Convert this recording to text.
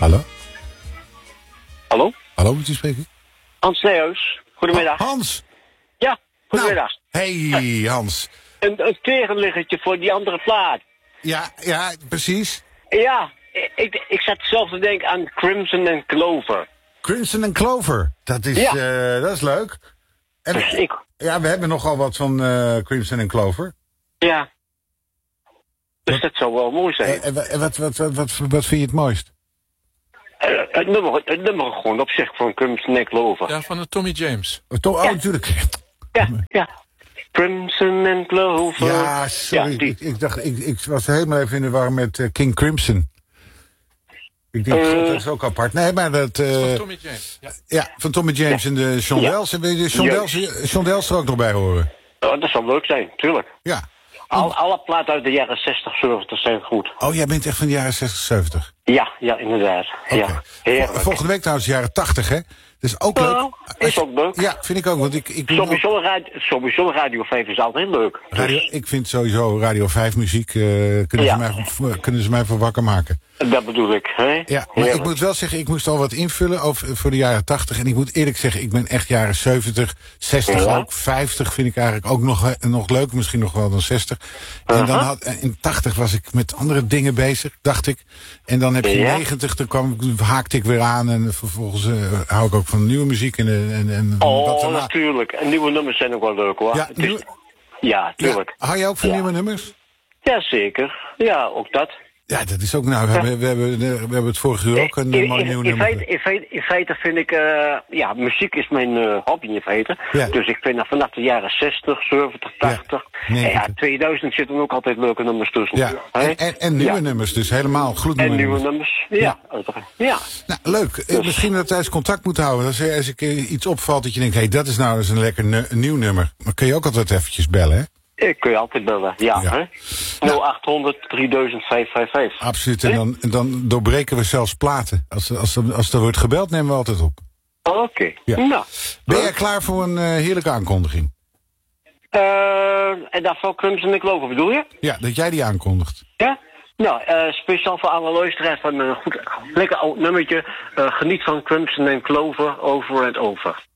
Hallo? Hallo? Hallo, moet u spreken? Hans Nijhuis. Goedemiddag. Hans! Ja, goedemiddag. Hey, Hans. Een tegenliggetje voor die andere plaat. Ja, precies. Ja, ik zat zelf te denken aan Crimson and Clover. Crimson and Clover. Dat is, dat is leuk. En, Dus ja, we hebben nogal wat van Crimson and Clover. Ja. Dus dat zou wel mooi zijn. En wat vind je het mooist? Het nummer gewoon op zich van Crimson and Clover. Ja, van de Tommy James. Oh, natuurlijk. Ja. Crimson and Clover. Ja, sorry. Ja, ik dacht, ik was helemaal even in de war met King Crimson. Ik denk, God, dat is ook apart. Nee, maar dat... Van Tommy James. Ja, van Tommy James en de John Wells. En wil je John Wells er ook nog bij horen? Dat zou leuk zijn, tuurlijk. Ja. Alle platen uit de jaren 60, 70 zijn goed. Oh, jij bent echt van de jaren 60, 70? Ja, inderdaad. Okay. Ja, heerlijk. Volgende week trouwens de jaren 80, hè? Dat is ook leuk. Is ook leuk. Ja, vind ik ook. Want ik sowieso Radio 5 is altijd leuk. Ik vind sowieso Radio 5 muziek, kunnen ze mij voor wakker maken. Dat bedoel ik, hè? Ja, maar ik moet wel zeggen, ik moest al wat invullen voor de jaren 80. En ik moet eerlijk zeggen, ik ben echt jaren 70, 60 ook. 50 vind ik eigenlijk ook nog leuk, misschien nog wel dan 60. En dan in 80 was ik met andere dingen bezig, dacht ik. En dan heb je 90, dan haakte ik weer aan. En vervolgens hou ik ook van nieuwe muziek. Natuurlijk. En nieuwe nummers zijn ook wel leuk, hoor. Ja, tuurlijk. Ja. Hou je ook van nieuwe nummers? Ja, zeker. Ja, ook dat. Ja, dat is ook... Nou, we hebben het vorige uur ook een mooi nieuw nummer. In feite vind ik... muziek is mijn hobby in feite. Ja. Dus ik vind dat vanaf de jaren 60, 70, 80... Ja. 2000 zitten ook altijd leuke nummers tussen. Ja. En nieuwe nummers, dus helemaal gloednieuwe nummers. En nieuwe nummers, ja. Nou, leuk. Dus. Misschien dat we thuis contact moeten houden. Als ik iets opvalt dat je denkt... Hé, dat is nou eens een lekker nieuw nummer. Maar kun je ook altijd eventjes bellen, hè? Ik kun je altijd bellen, hè? 0800 3000 555. Absoluut, en dan doorbreken we zelfs platen. Als er wordt gebeld, nemen we altijd op. Oké. Ja. Nou. Ben jij klaar voor een heerlijke aankondiging? En daarvan Crimson and Clover, bedoel je? Ja, dat jij die aankondigt. Ja? Nou, speciaal voor alle luisteraars van een goed, lekker oud nummertje. Geniet van Crimson and Clover over en over.